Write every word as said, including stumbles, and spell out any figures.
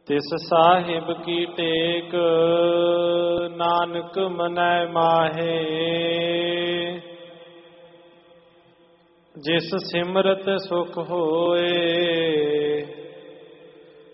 ਤਿਸ ਸਾਹਿਬ ਕੀ ਟੇਕ ਨਾਨਕ ਮਨੈ ਮਾਹੇ। ਜਿਸ ਸਿਮਰਤ ਸੁਖ ਹੋਏ